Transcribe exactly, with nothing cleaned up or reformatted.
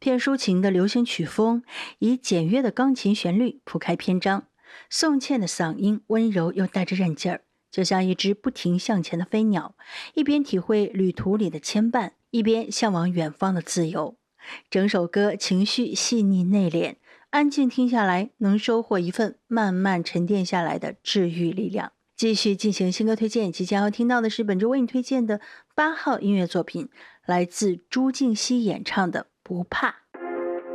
偏抒情的流行曲风，以简约的钢琴旋律铺开篇章。宋茜的嗓音温柔又带着韧劲儿，就像一只不停向前的飞鸟，一边体会旅途里的牵绊，一边向往远方的自由。整首歌情绪细腻内敛，安静听下来能收获一份慢慢沉淀下来的治愈力量。继续进行新歌推荐，即将要听到的是本周为你推荐的八号音乐作品，来自朱婧汐演唱的《不怕》。